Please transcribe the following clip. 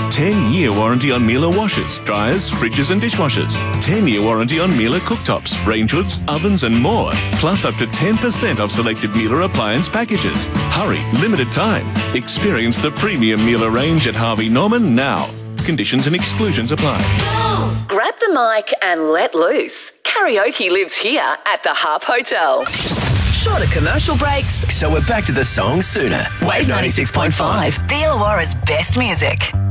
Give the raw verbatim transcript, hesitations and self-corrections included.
ten-year warranty on Miele washers, dryers, fridges and dishwashers. ten-year warranty on Miele cooktops, range hoods, ovens and more. Plus up to ten percent off selected Miele appliance packages. Hurry, limited time. Experience the premium Miele range at Harvey Norman now. Conditions and exclusions apply. Grab the mic and let loose. Karaoke lives here at the Harp Hotel. Shorter commercial breaks. So we're back to the song sooner. Wave ninety-six point five. The Illawarra's best music.